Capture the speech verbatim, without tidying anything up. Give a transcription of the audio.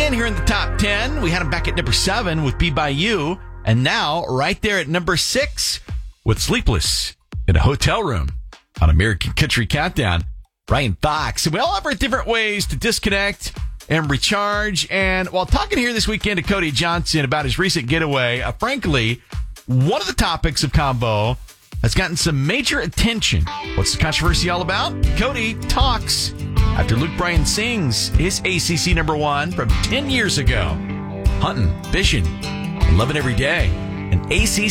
again here in the top ten. We had him back at number seven with Be By You. And now, right there at number six with Sleepless in a Hotel Room on American Country Countdown, Ryan Fox. And we all have our different ways to disconnect and recharge. And while talking here this weekend to Cody Johnson about his recent getaway, uh, frankly, one of the topics of Combo has gotten some major attention. What's the controversy all about? Cody talks after Luke Bryan sings his A C C number one from ten years ago. Hunting, fishing, and loving every day. An A C C